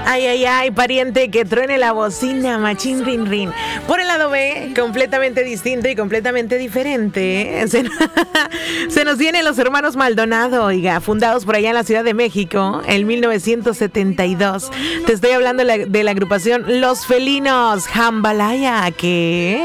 Ay, ay, ay, pariente, que truene la bocina, machín, rin, rin. Por el lado B, completamente distinto y completamente diferente. Se nos vienen los hermanos Maldonado, oiga, fundados por allá en la Ciudad de México, en 1972. Te estoy hablando de la agrupación Los Felinos, Jambalaya, ¿qué?